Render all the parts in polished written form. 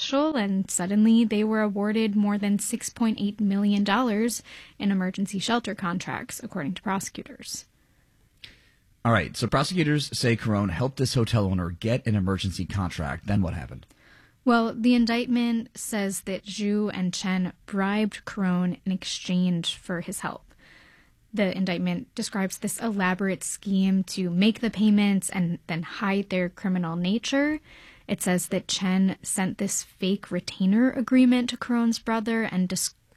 special, and suddenly they were awarded more than $6.8 million in emergency shelter contracts, according to prosecutors. All right, so prosecutors say Carone helped this hotel owner get an emergency contract. Then what happened? Well, the indictment says that Zhu and Chen bribed Carone in exchange for his help. The indictment describes this elaborate scheme to make the payments and then hide their criminal nature. It says that Chen sent this fake retainer agreement to Carone's brother, and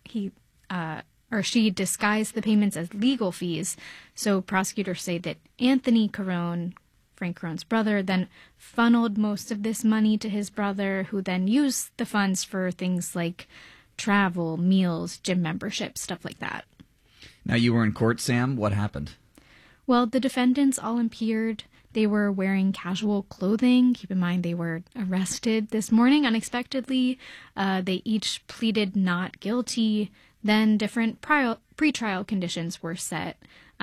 she disguised the payments as legal fees. So prosecutors say that Anthony Carone, Frank Carone's brother, then funneled most of this money to his brother, who then used the funds for things like travel, meals, gym membership, stuff like that. Now, you were in court, Sam. What happened? Well, the defendants all appeared. They were wearing casual clothing. Keep in mind, they were arrested this morning unexpectedly. They each pleaded not guilty. Then different pretrial conditions were set.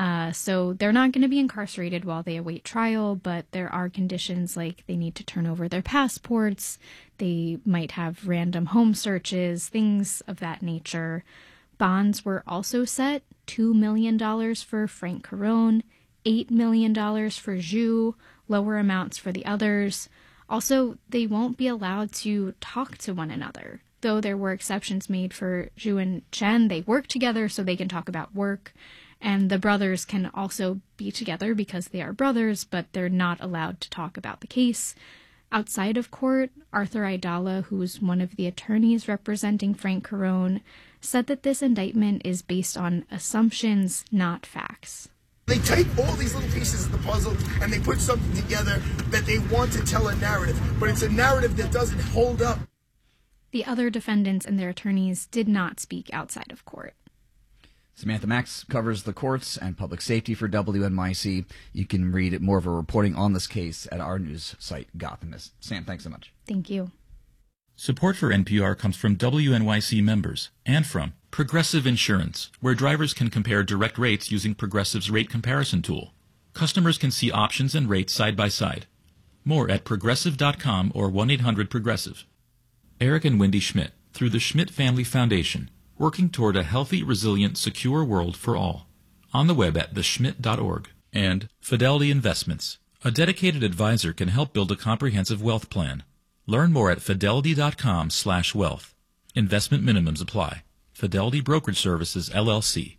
So they're not going to be incarcerated while they await trial, but there are conditions like they need to turn over their passports. They might have random home searches, things of that nature. Bonds were also set, $2 million for Frank Carone, $8 million for Zhu, lower amounts for the others. Also, they won't be allowed to talk to one another. Though there were exceptions made for Zhu and Chen, they work together so they can talk about work. And the brothers can also be together because they are brothers, but they're not allowed to talk about the case. Outside of court, Arthur Aidala, who's one of the attorneys representing Frank Carone, said that this indictment is based on assumptions, not facts. They take all these little pieces of the puzzle and they put something together that they want to tell a narrative, but it's a narrative that doesn't hold up. The other defendants and their attorneys did not speak outside of court. Samantha Max covers the courts and public safety for WNYC. You can read more of her reporting on this case at our news site, Gothamist. Sam, thanks so much. Thank you. Support for NPR comes from WNYC members and from Progressive Insurance, where drivers can compare direct rates using Progressive's rate comparison tool. Customers can see options and rates side by side. More at progressive.com or 1-800-PROGRESSIVE. Eric and Wendy Schmidt, through the Schmidt Family Foundation, working toward a healthy, resilient, secure world for all. On the web at theschmidt.org. And Fidelity Investments. A dedicated advisor can help build a comprehensive wealth plan. Learn more at fidelity.com/wealth. Investment minimums apply. Fidelity Brokerage Services, LLC.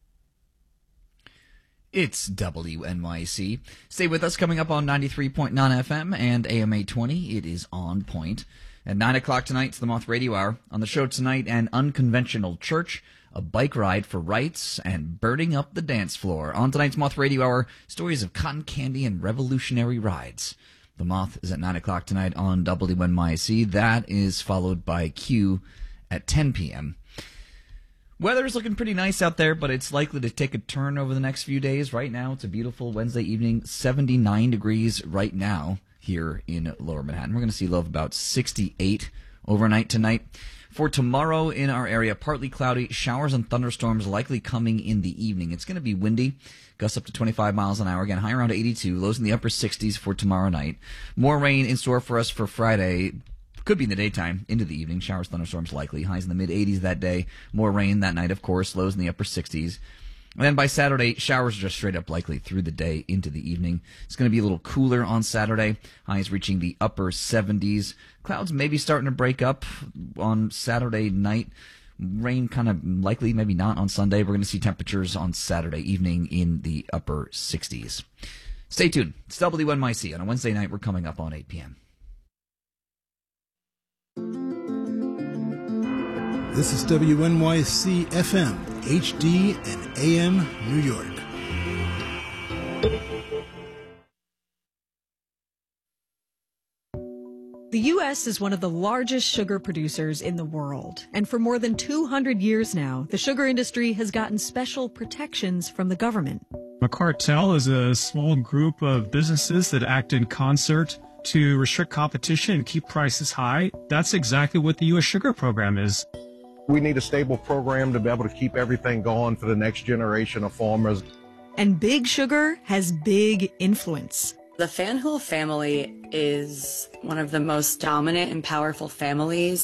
It's WNYC. Stay with us. Coming up on 93.9 FM and AM 820. It is On Point. At 9 o'clock tonight, it's the Moth Radio Hour. On the show tonight, an unconventional church, a bike ride for rights, and burning up the dance floor. On tonight's Moth Radio Hour, stories of cotton candy and revolutionary rides. The Moth is at 9 o'clock tonight on WNYC. That is followed by Q at 10 p.m. Weather is looking pretty nice out there, but it's likely to take a turn over the next few days. Right now, it's a beautiful Wednesday evening, 79 degrees right now here in Lower Manhattan. We're going to see low of about 68 overnight tonight. For tomorrow in our area, partly cloudy, showers and thunderstorms likely coming in the evening. It's going to be windy, gusts up to 25 miles an hour. Again, high around 82, lows in the upper 60s for tomorrow night. More rain in store for us for Friday. Could be in the daytime, into the evening. Showers, thunderstorms likely. Highs in the mid-80s that day. More rain that night, of course. Lows in the upper 60s. And then by Saturday, showers are just straight up likely through the day into the evening. It's going to be a little cooler on Saturday. Highs reaching the upper 70s. Clouds maybe starting to break up on Saturday night. Rain kind of likely, maybe not on Sunday. We're going to see temperatures on Saturday evening in the upper 60s. Stay tuned. It's WNYC. On a Wednesday night, we're coming up on 8 p.m. This is WNYC FM, HD and AM New York. The U.S. is one of the largest sugar producers in the world. And for more than 200 years now, the sugar industry has gotten special protections from the government. A cartel is a small group of businesses that act in concert to restrict competition and keep prices high. That's exactly what the U.S. sugar program is. We need a stable program to be able to keep everything going for the next generation of farmers. And Big Sugar has big influence. The Fanjul family is one of the most dominant and powerful families